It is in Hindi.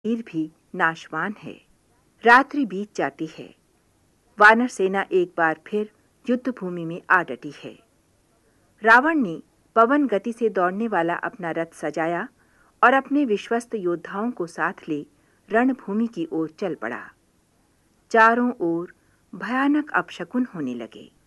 शरीर भी नाशवान है। रात्रि बीत जाती है। वानर सेना एक बार फिर युद्ध भूमि में आ डटी है। रावण ने पवन गति से दौड़ने वाला अपना रथ सजाया और अपने विश्वस्त योद्धाओं को साथ ले रणभूमि की ओर चल पड़ा। चारों ओर भयानक अपशकुन होने लगे।